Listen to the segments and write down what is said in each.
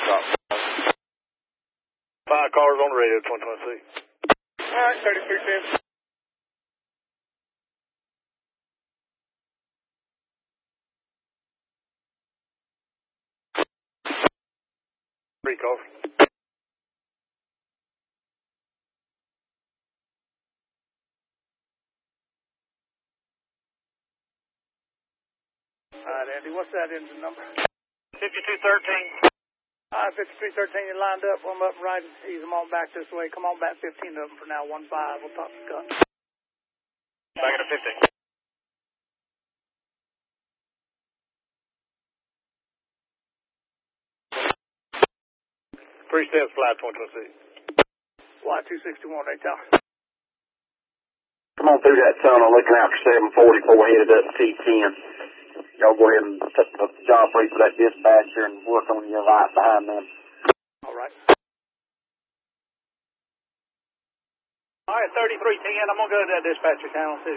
5 cars on the radio, 2026. All right, 3310. Three cars. All right, Andy, what's that engine number? 5213. All right, 5313, you lined up, warm up and riding. Ease them on back this way. Come on back, 15 of them for now, 1-5. We'll talk to Scott. Back at a 50. Three steps, fly 2026. Y261, 8 tower. Come on through that tunnel, looking out for 744, headed up T10. Y'all go ahead and set the job brief for that dispatcher and work on your right behind them. All right. All right, 3310, I'm going to go to that dispatcher channel 2.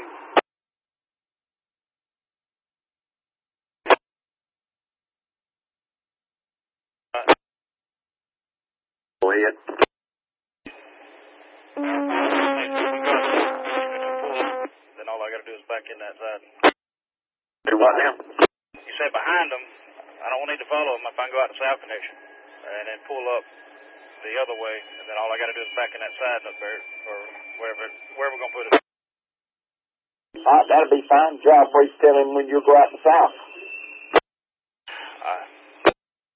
Go ahead. Then all I got to do is back in that side. Do what now? You said behind them, I don't need to follow them if I can go out the south connection and then pull up the other way, and then all I got to do is back in that side up there, or wherever we're going to put it. All right, that'll be fine. Job brief, tell him when you go out the south.